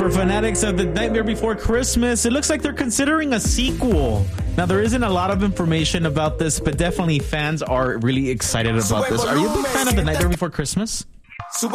for fanatics of The Nightmare Before Christmas, it looks like they're considering a sequel. Now, there isn't a lot of information about this, but definitely fans are really excited about this. Are you a big fan of The Nightmare Before Christmas?